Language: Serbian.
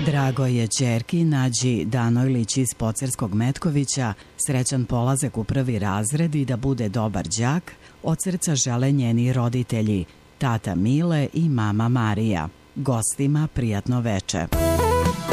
Drago je ćerki Nađi Danojlić iz Pocerskog Metkovića srećan polazak u prvi razred i da bude dobar đak, od srca žele njeni roditelji, tata Mile i mama Marija. Gostima prijatno veče.